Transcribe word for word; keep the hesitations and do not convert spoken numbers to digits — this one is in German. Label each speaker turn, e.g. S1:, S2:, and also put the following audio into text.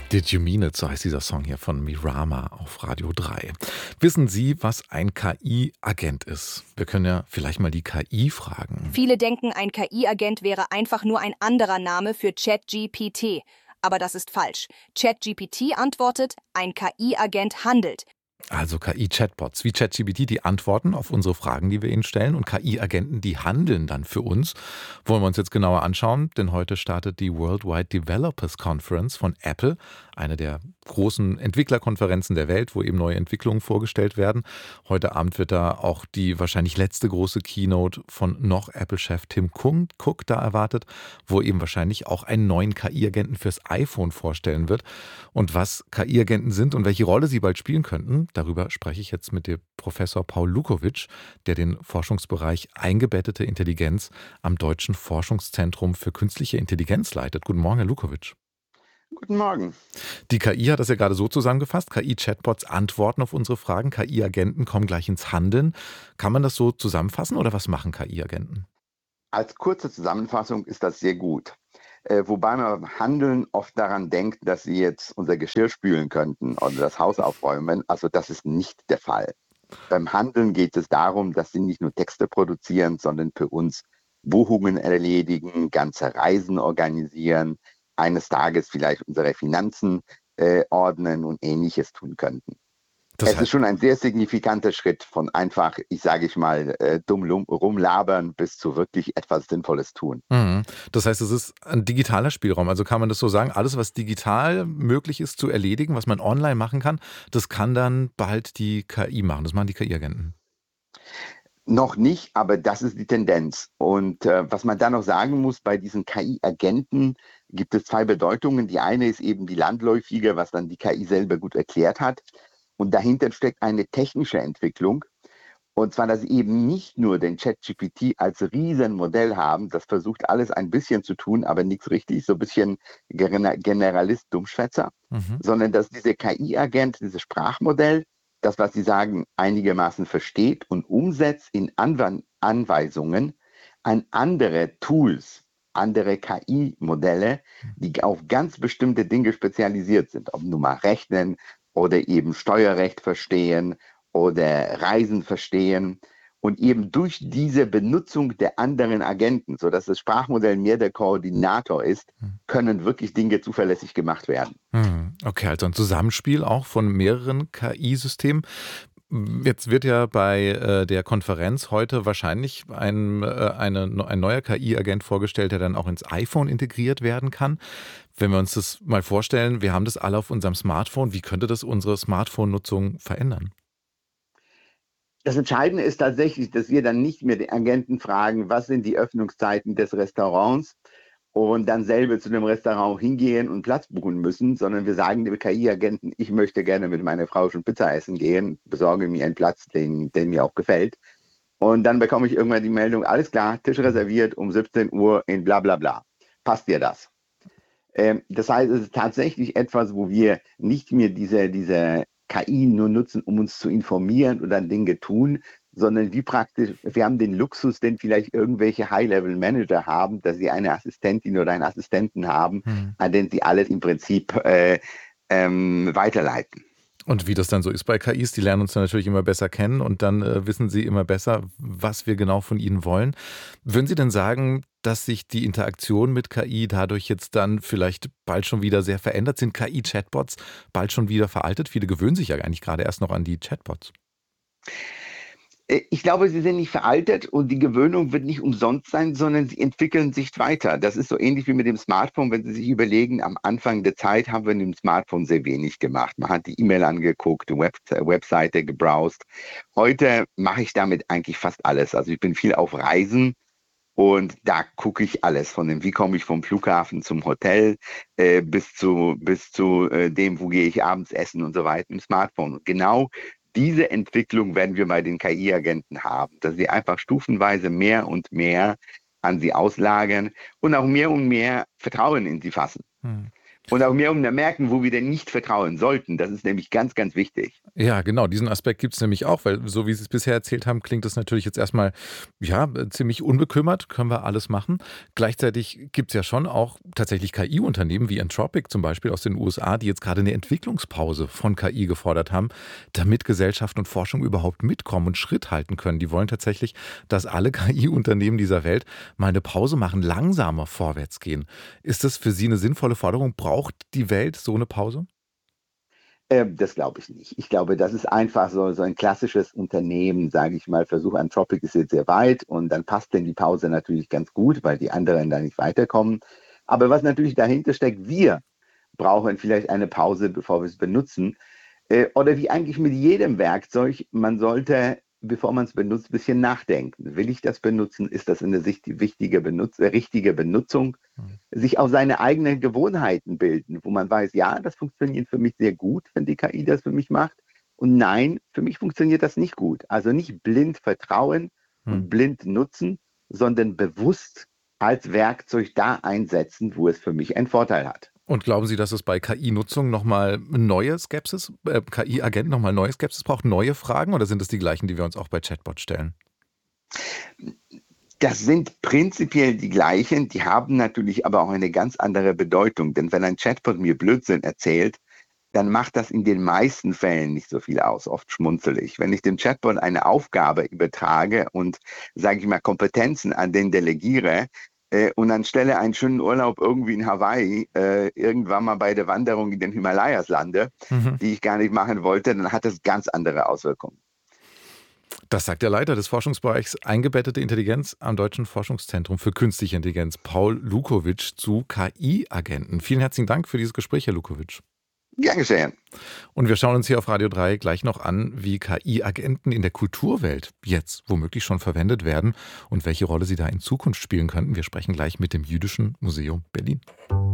S1: Did You Mean It, so heißt dieser Song hier von Mirama auf Radio drei. Wissen Sie, was ein K I-Agent ist? Wir können ja vielleicht mal die K I fragen.
S2: Viele denken, ein K I-Agent wäre einfach nur ein anderer Name für ChatGPT. Aber das ist falsch. ChatGPT antwortet, ein K I-Agent handelt.
S1: Also K I-Chatbots wie ChatGPT, die antworten auf unsere Fragen, die wir ihnen stellen, und K I-Agenten, die handeln dann für uns. Wollen wir uns jetzt genauer anschauen, denn heute startet die Worldwide Developers Conference von Apple, eine der großen Entwicklerkonferenzen der Welt, wo eben neue Entwicklungen vorgestellt werden. Heute Abend wird da auch die wahrscheinlich letzte große Keynote von noch Apple-Chef Tim Cook da erwartet, wo eben wahrscheinlich auch einen neuen K I-Agenten fürs iPhone vorstellen wird. Und was K I-Agenten sind und welche Rolle sie bald spielen könnten, darüber spreche ich jetzt mit dem Professor Paul Lukowitsch, der den Forschungsbereich Eingebettete Intelligenz am Deutschen Forschungszentrum für Künstliche Intelligenz leitet. Guten Morgen, Herr Lukowitsch.
S3: Guten Morgen.
S1: Die K I hat das ja gerade so zusammengefasst. K I-Chatbots antworten auf unsere Fragen. K I-Agenten kommen gleich ins Handeln. Kann man das so zusammenfassen oder was machen K I-Agenten?
S3: Als kurze Zusammenfassung ist das sehr gut. Äh, wobei man beim Handeln oft daran denkt, dass sie jetzt unser Geschirr spülen könnten oder das Haus aufräumen. Also das ist nicht der Fall. Beim Handeln geht es darum, dass sie nicht nur Texte produzieren, sondern für uns Buchungen erledigen, ganze Reisen organisieren, eines Tages vielleicht unsere Finanzen äh, ordnen und Ähnliches tun könnten.
S1: Das
S3: Es
S1: heißt,
S3: ist schon ein sehr signifikanter Schritt von einfach, ich sage ich mal, äh, dumm lum- rumlabern bis zu wirklich etwas Sinnvolles tun.
S1: mhm. Das heißt, es ist ein digitaler Spielraum. Also kann man das so sagen, alles, was digital möglich ist zu erledigen, was man online machen kann, das kann dann bald die K I machen. Das machen die K I-Agenten.
S3: Noch nicht, aber das ist die Tendenz. Und äh, was man da noch sagen muss, bei diesen K I-Agenten gibt es zwei Bedeutungen. Die eine ist eben die landläufige, was dann die K I selber gut erklärt hat. Und dahinter steckt eine technische Entwicklung. Und zwar, dass sie eben nicht nur den ChatGPT als Riesenmodell haben, das versucht alles ein bisschen zu tun, aber nichts richtig, so ein bisschen Gener- Generalist, Dummschwätzer,
S1: Mhm.
S3: sondern dass diese K I-Agent, dieses Sprachmodell, das, was sie sagen, einigermaßen versteht und umsetzt in Anwan- Anweisungen an andere Tools, andere K I-Modelle, die auf ganz bestimmte Dinge spezialisiert sind, ob nun mal Rechnen oder eben Steuerrecht verstehen oder Reisen verstehen. Und eben durch diese Benutzung der anderen Agenten, sodass das Sprachmodell mehr der Koordinator ist, können wirklich Dinge zuverlässig gemacht werden.
S1: Mhm. Okay, also ein Zusammenspiel auch von mehreren K I-Systemen. Jetzt wird ja bei äh, der Konferenz heute wahrscheinlich ein, äh, eine, ein neuer K I-Agent vorgestellt, der dann auch ins iPhone integriert werden kann. Wenn wir uns das mal vorstellen, wir haben das alle auf unserem Smartphone, wie könnte das unsere Smartphone-Nutzung verändern?
S3: Das Entscheidende ist tatsächlich, dass wir dann nicht mehr den Agenten fragen, was sind die Öffnungszeiten des Restaurants und dann selber zu dem Restaurant hingehen und Platz buchen müssen, sondern wir sagen dem K I-Agenten, ich möchte gerne mit meiner Frau schon Pizza essen gehen, besorge mir einen Platz, den, den mir auch gefällt. Und dann bekomme ich irgendwann die Meldung, alles klar, Tisch reserviert um siebzehn Uhr in bla bla bla. Passt dir das? Ähm, das heißt, es ist tatsächlich etwas, wo wir nicht mehr diese, diese K I nur nutzen, um uns zu informieren oder Dinge tun, sondern wie praktisch, wir haben den Luxus, den vielleicht irgendwelche High-Level-Manager haben, dass sie eine Assistentin oder einen Assistenten haben,
S1: Mhm.
S3: an den sie alles im Prinzip äh, ähm, weiterleiten.
S1: Und wie das dann so ist bei K Is, die lernen uns dann natürlich immer besser kennen und dann äh, wissen sie immer besser, was wir genau von ihnen wollen. Würden Sie denn sagen, dass sich die Interaktion mit K I dadurch jetzt dann vielleicht bald schon wieder sehr verändert? Sind K I-Chatbots bald schon wieder veraltet? Viele gewöhnen sich ja eigentlich gerade erst noch an die Chatbots.
S3: Äh, Ich glaube, sie sind nicht veraltet und die Gewöhnung wird nicht umsonst sein, sondern sie entwickeln sich weiter. Das ist so ähnlich wie mit dem Smartphone, wenn Sie sich überlegen, am Anfang der Zeit haben wir mit dem Smartphone sehr wenig gemacht. Man hat die E-Mail angeguckt, die Web Webseite gebrowst. Heute mache ich damit eigentlich fast alles. Also ich bin viel auf Reisen. Und da gucke ich alles, von dem, wie komme ich vom Flughafen zum Hotel, äh, bis zu, bis zu äh, dem, wo gehe ich abends essen und so weiter im Smartphone. Und genau diese Entwicklung werden wir bei den K I-Agenten haben, dass sie einfach stufenweise mehr und mehr an sie auslagern und auch mehr und mehr Vertrauen in sie fassen.
S1: Hm.
S3: Und auch mehr um zu merken, wo wir denn nicht vertrauen sollten. Das ist nämlich ganz, ganz wichtig.
S1: Ja, genau, diesen Aspekt gibt es nämlich auch, weil so wie Sie es bisher erzählt haben, klingt das natürlich jetzt erstmal ja, ziemlich unbekümmert, können wir alles machen. Gleichzeitig gibt es ja schon auch tatsächlich K I-Unternehmen wie Anthropic zum Beispiel aus den U S A, die jetzt gerade eine Entwicklungspause von K I gefordert haben, damit Gesellschaft und Forschung überhaupt mitkommen und Schritt halten können. Die wollen tatsächlich, dass alle K I-Unternehmen dieser Welt mal eine Pause machen, langsamer vorwärts gehen. Ist das für Sie eine sinnvolle Forderung? Braucht die Welt so eine Pause?
S3: Ähm, das glaube ich nicht. Ich glaube, das ist einfach so, so ein klassisches Unternehmen, sage ich mal. Versuch Anthropic ist jetzt sehr weit und dann passt denn die Pause natürlich ganz gut, weil die anderen da nicht weiterkommen. Aber was natürlich dahinter steckt, wir brauchen vielleicht eine Pause, bevor wir es benutzen. Äh, oder wie eigentlich mit jedem Werkzeug, man sollte, bevor man es benutzt, ein bisschen nachdenken. Will ich das benutzen? Ist das eine sich- wichtige Benutz äh, richtige Benutzung? Sich auch seine eigenen Gewohnheiten bilden, wo man weiß, ja, das funktioniert für mich sehr gut, wenn die K I das für mich macht. Und nein, für mich funktioniert das nicht gut. Also nicht blind vertrauen
S1: Hm.
S3: und blind nutzen, sondern bewusst als Werkzeug da einsetzen, wo es für mich einen Vorteil hat.
S1: Und glauben Sie, dass es bei K I-Nutzung nochmal neue Skepsis, äh, K I-Agent nochmal neue Skepsis braucht, neue Fragen oder sind es die gleichen, die wir uns auch bei Chatbot stellen?
S3: Das sind prinzipiell die gleichen, die haben natürlich aber auch eine ganz andere Bedeutung. Denn wenn ein Chatbot mir Blödsinn erzählt, dann macht das in den meisten Fällen nicht so viel aus. Oft schmunzel ich. Wenn ich dem Chatbot eine Aufgabe übertrage und, sage ich mal, Kompetenzen an den delegiere äh, und dann stelle einen schönen Urlaub irgendwie in Hawaii, äh, irgendwann mal bei der Wanderung in den Himalayas lande,
S1: Mhm.
S3: die ich gar nicht machen wollte, dann hat das ganz andere Auswirkungen.
S1: Das sagt der Leiter des Forschungsbereichs Eingebettete Intelligenz am Deutschen Forschungszentrum für Künstliche Intelligenz, Paul Lukowitsch, zu K I-Agenten. Vielen herzlichen Dank für dieses Gespräch, Herr Lukowitsch.
S3: Gern geschehen.
S1: Und wir schauen uns hier auf Radio drei gleich noch an, wie K I-Agenten in der Kulturwelt jetzt womöglich schon verwendet werden und welche Rolle sie da in Zukunft spielen könnten. Wir sprechen gleich mit dem Jüdischen Museum Berlin.